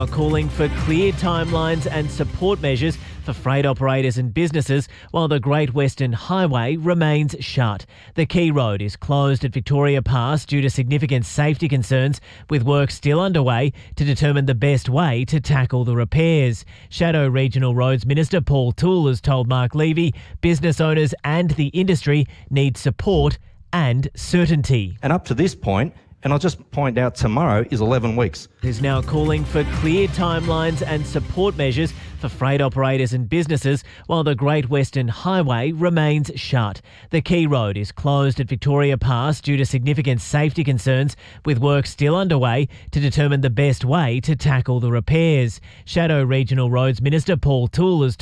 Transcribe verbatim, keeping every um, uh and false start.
are calling for clear timelines and support measures for freight operators and businesses while the Great Western Highway remains shut. The Key Road is closed at Victoria Pass due to significant safety concerns, with work still underway to determine the best way to tackle the repairs. Shadow Regional Roads Minister Paul Toole has told Mark Levy business owners and the industry need support and certainty. And up to this point, and I'll just point out tomorrow is eleven weeks. Is now calling for clear timelines and support measures for freight operators and businesses while the Great Western Highway remains shut. The Key Road is closed at Victoria Pass due to significant safety concerns, with work still underway to determine the best way to tackle the repairs. Shadow Regional Roads Minister Paul Toole has